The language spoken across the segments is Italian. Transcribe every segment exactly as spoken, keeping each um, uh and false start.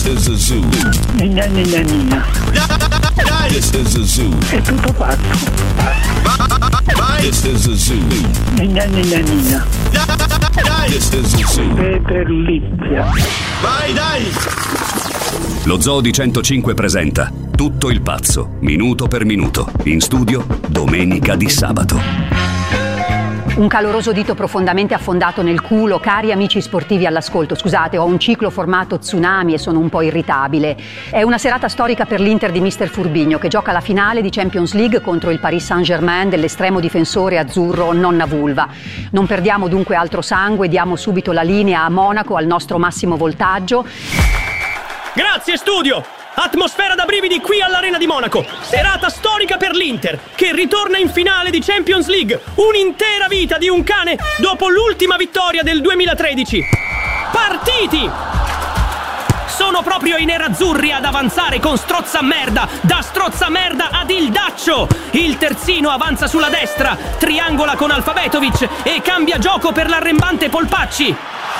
This is a zoo. Nina, nina, nina. This is a zoo. È tutto fatto. This is a zoo. Nina, nina, nina. This is a zoo. Peter Lizia. Vai, dai! Lo Zoo di centocinque presenta Tutto il pazzo, minuto per minuto. In studio, domenica di sabato. Un caloroso dito profondamente affondato nel culo. Cari amici sportivi all'ascolto, scusate, ho un ciclo formato tsunami e sono un po' irritabile. È una serata storica per l'Inter di mister Furbigno, che gioca la finale di Champions League contro il Paris Saint-Germain dell'estremo difensore azzurro Nonna Vulva. Non perdiamo dunque altro sangue, diamo subito la linea a Monaco al nostro massimo voltaggio. Grazie studio! Atmosfera da brividi qui all'Arena di Monaco. Serata storica per l'Inter, che ritorna in finale di Champions League. Un'intera vita di un cane dopo l'ultima vittoria del duemilatredici. Partiti! Sono proprio i nerazzurri ad avanzare con strozzamerda, da strozzamerda ad Ildaccio. Il terzino avanza sulla destra, triangola con Alfabetovic e cambia gioco per l'arrembante Polpacci.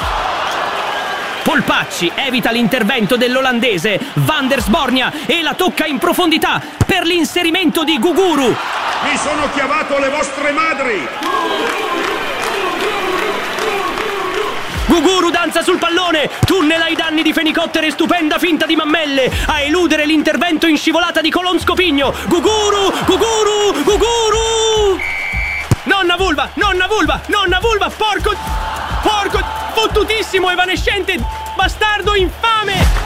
Polpacci evita l'intervento dell'olandese Van der Sbornia e la tocca in profondità per l'inserimento di Guguru. Mi sono chiavato le vostre madri! Guguru danza sul pallone, tunnela i danni di Fenicottere e stupenda finta di Mammelle a eludere l'intervento in scivolata di Colon Scopigno. Guguru, Guguru, Guguru! Nonna Vulva, nonna Vulva, nonna Vulva, porco... porco... fottutissimo, evanescente, bastardo infame!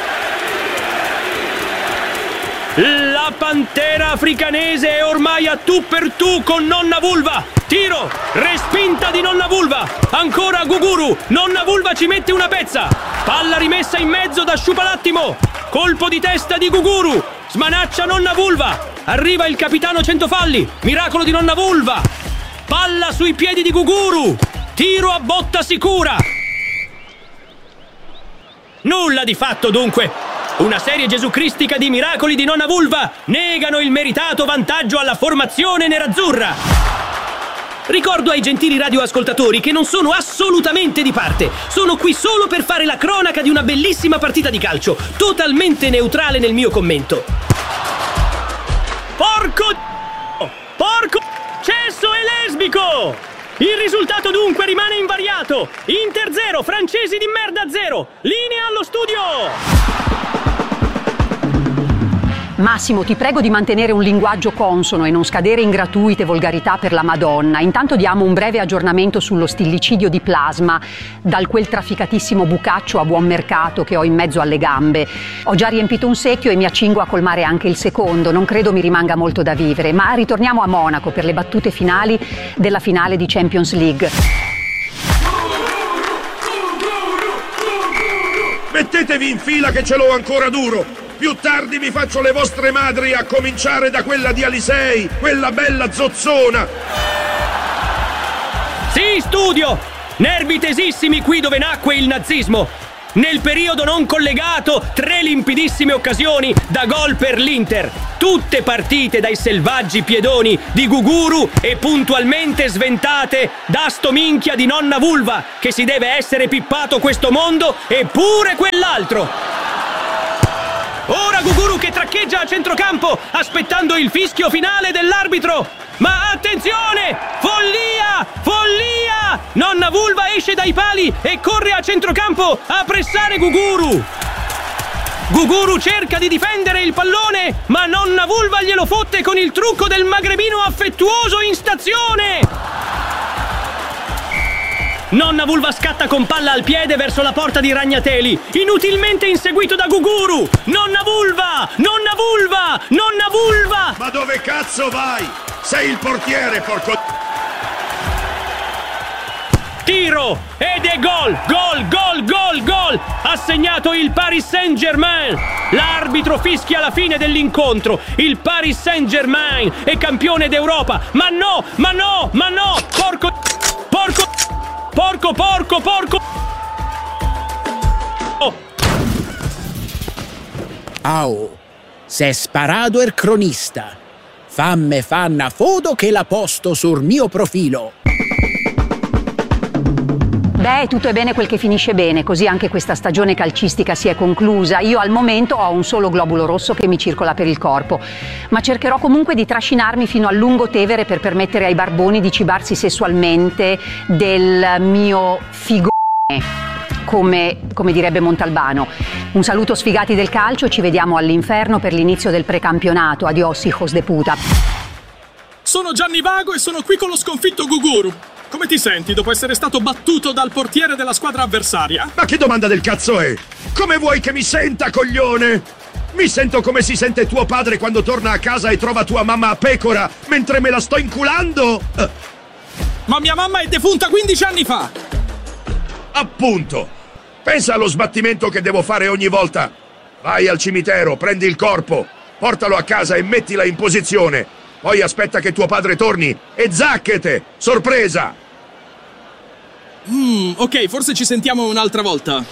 La pantera africanese è ormai a tu per tu con Nonna Vulva. Tiro, respinta di Nonna Vulva. Ancora Guguru, Nonna Vulva ci mette una pezza. Palla rimessa in mezzo da Sciupalattimo. Colpo di testa di Guguru. Smanaccia Nonna Vulva. Arriva il capitano Centofalli. Miracolo di Nonna Vulva. Palla sui piedi di Guguru. Tiro a botta sicura. Nulla di fatto dunque. Una serie gesucristica di miracoli di Nonna Vulva negano il meritato vantaggio alla formazione nerazzurra. Ricordo ai gentili radioascoltatori che non sono assolutamente di parte. Sono qui solo per fare la cronaca di una bellissima partita di calcio, totalmente neutrale nel mio commento. Porco... Porco... cesso e lesbico! Il risultato dunque rimane invariato. Inter zero, francesi di merda zero. Linea allo studio. Massimo, ti prego di mantenere un linguaggio consono e non scadere in gratuite volgarità per la Madonna. Intanto diamo un breve aggiornamento sullo stillicidio di Plasma, dal quel trafficatissimo bucaccio a buon mercato che ho in mezzo alle gambe. Ho già riempito un secchio e mi accingo a colmare anche il secondo. Non credo mi rimanga molto da vivere, ma ritorniamo a Monaco per le battute finali della finale di Champions League. Mettetevi in fila che ce l'ho ancora duro. Più tardi vi faccio le vostre madri, a cominciare da quella di Alisei, quella bella zozzona. Sì, studio! Nervi tesissimi qui dove nacque il nazismo. Nel periodo non collegato, tre limpidissime occasioni da gol per l'Inter. Tutte partite dai selvaggi piedoni di Guguru e puntualmente sventate da sto minchia di Nonna Vulva, che si deve essere pippato questo mondo e pure quell'altro. Ora Guguru che traccheggia a centrocampo, aspettando il fischio finale dell'arbitro. Ma attenzione! Follia! Follia! Nonna Vulva esce dai pali e corre a centrocampo a pressare Guguru. Guguru cerca di difendere il pallone, ma Nonna Vulva glielo fotte con il trucco del magrebino affettuoso in stazione. Nonna Vulva scatta con palla al piede verso la porta di Ragnateli, inutilmente inseguito da Guguru. Nonna Vulva! Nonna Vulva! Nonna Vulva! Ma dove cazzo vai? Sei il portiere, porco... Tiro! Ed è gol! Gol! Gol! Gol! Gol! Ha segnato il Paris Saint-Germain! L'arbitro fischia la fine dell'incontro. Il Paris Saint-Germain è campione d'Europa. Ma no! Ma no! Ma no! Porco... Porco... Porco, porco, porco! Oh. Au, s'è sparato il cronista. Famme fanna foto che la posto sul mio profilo. Beh, tutto è bene quel che finisce bene, così anche questa stagione calcistica si è conclusa. Io al momento ho un solo globulo rosso che mi circola per il corpo, ma cercherò comunque di trascinarmi fino al Lungotevere per permettere ai barboni di cibarsi sessualmente del mio figone, come, come direbbe Montalbano. Un saluto sfigati del calcio, ci vediamo all'inferno per l'inizio del precampionato. Adios, hijos de puta. Sono Gianni Vago e sono qui con lo sconfitto Guguru. Come ti senti dopo essere stato battuto dal portiere della squadra avversaria? Ma che domanda del cazzo è? Come vuoi che mi senta, coglione? Mi sento come si sente tuo padre quando torna a casa e trova tua mamma a pecora mentre me la sto inculando? Uh. Ma mia mamma è defunta quindici anni fa! Appunto! Pensa allo sbattimento che devo fare ogni volta. Vai al cimitero, prendi il corpo, portalo a casa e mettila in posizione. Poi aspetta che tuo padre torni e zacchete! Sorpresa! Mm, ok, forse ci sentiamo un'altra volta.